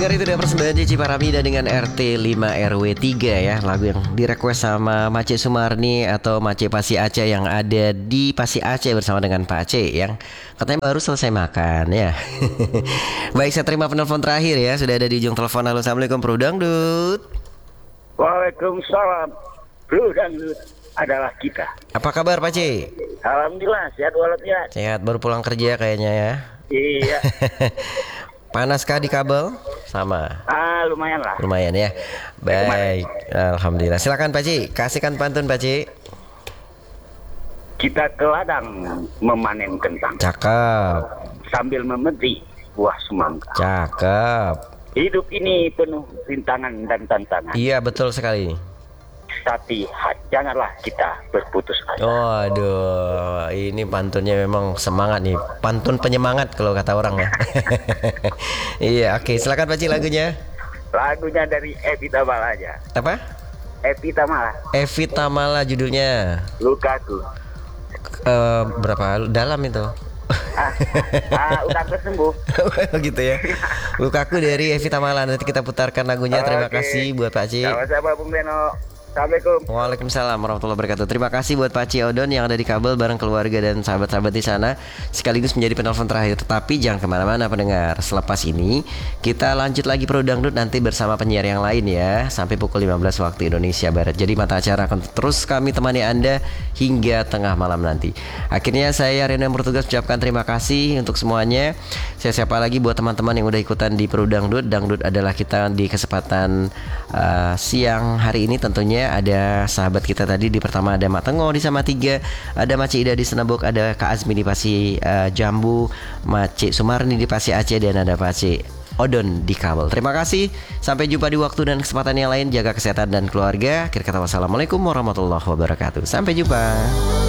Pendengar itu udah persembahan Cici Paramida dengan RT 5 RW 3 ya. Lagu yang direquest sama Mace Sumarni atau Mace Pasi Aceh yang ada di Pasi Aceh bersama dengan Pak Aceh yang katanya baru selesai makan ya. Baik, saya terima penelpon terakhir ya. Sudah ada di ujung telepon. Halo, assalamualaikum Bro Dangdut. Waalaikumsalam. Bro Dangdut adalah kita. Apa kabar Pak Aceh? Alhamdulillah sehat walafiat. Sehat, baru pulang kerja kayaknya ya. Iya. Panaskah di kabel? Sama. Lumayan lah. Lumayan ya. Baik, alhamdulillah. Silakan Pak Ci, kasihkan pantun Pak Ci. Kita ke ladang memanen kentang Cakep, sambil memetik buah semangka. cakep. Hidup ini penuh rintangan dan tantangan. Iya betul sekali. Tapi janganlah kita berputus asa. Waduh, ini pantunnya memang semangat nih. Pantun penyemangat kalau kata orang ya. Iya, oke. Silakan Pak Ci lagunya. Lagunya dari Evi Tamala aja. Apa? Evi Tamala. Evi Tamala judulnya. Lukaku. Berapa dalam itu? Udah kesembuh. Gitu ya. Lukaku dari Evi Tamala. Nanti kita putarkan lagunya. Terima kasih buat Pak Ci. Sama-sama Bung Beno. Assalamualaikum. Waalaikumsalam warahmatullahi wabarakatuh. Terima kasih buat Pak Ciodon yang ada di kabel bareng keluarga dan sahabat-sahabat di sana, sekaligus menjadi penelpon terakhir. Tetapi jangan kemana-mana pendengar. Selepas ini kita lanjut lagi Pro Dangdut nanti bersama penyiar yang lain ya, sampai pukul 15 waktu Indonesia Barat. Jadi mata acara akan terus kami temani Anda hingga tengah malam nanti. Akhirnya saya Reno yang bertugas ucapkan terima kasih untuk semuanya. Saya siapa lagi buat teman-teman yang udah ikutan di Pro Dangdut. Dangdut adalah kita di kesempatan siang hari ini tentunya. Ada sahabat kita tadi di pertama ada Mak Tengo di Salatiga, ada Maci Ida di Senebok, ada Kak Azmi di Pasi Jambu, Maci Sumarni di Pasi Aceh, dan ada Paci Odon di kabel. Terima kasih. Sampai jumpa di waktu dan kesempatan yang lain. Jaga kesehatan dan keluarga. Akhir kata wassalamualaikum warahmatullahi wabarakatuh. Sampai jumpa.